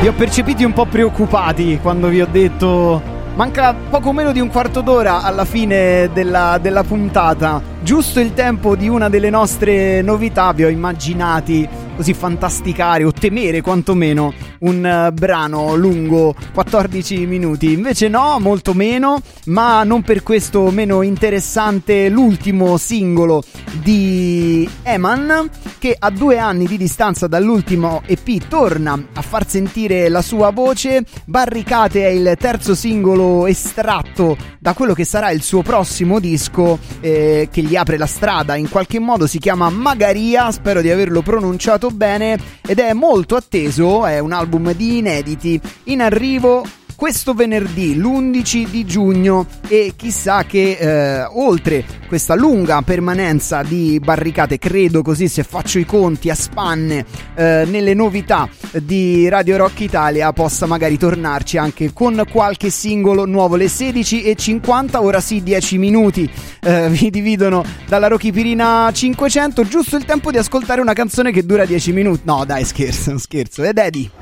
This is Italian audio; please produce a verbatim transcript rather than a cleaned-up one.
Vi ho percepiti un po' preoccupati quando vi ho detto manca poco meno di un quarto d'ora alla fine della, della puntata, giusto il tempo di una delle nostre novità. Vi ho immaginati così fantasticare o temere quantomeno un uh, brano lungo quattordici minuti, invece no, molto meno, ma non per questo meno interessante l'ultimo singolo di Eman, che a due anni di distanza dall'ultimo E P torna a far sentire la sua voce. Barricate è il terzo singolo estratto da quello che sarà il suo prossimo disco, eh, che gli apre la strada, in qualche modo si chiama Magaria, spero di averlo pronunciato bene, ed è molto atteso. È un album di inediti in arrivo questo venerdì, l'undici di giugno, e chissà che eh, oltre questa lunga permanenza di Barricate, credo così se faccio i conti a spanne eh, nelle novità di Radio Rock Italia, possa magari tornarci anche con qualche singolo nuovo. Le sedici e cinquanta, ora sì, dieci minuti eh, vi dividono dalla Rochipirina cinquecento, giusto il tempo di ascoltare una canzone che dura dieci minuti. No dai, scherzo, scherzo, ed Eddie.